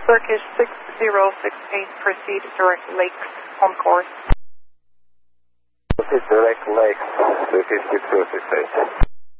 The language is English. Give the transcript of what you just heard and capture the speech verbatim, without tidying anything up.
Turkish six zero six eight, proceed direct lakes on course. Proceed direct lakes, three fifty, two six eight.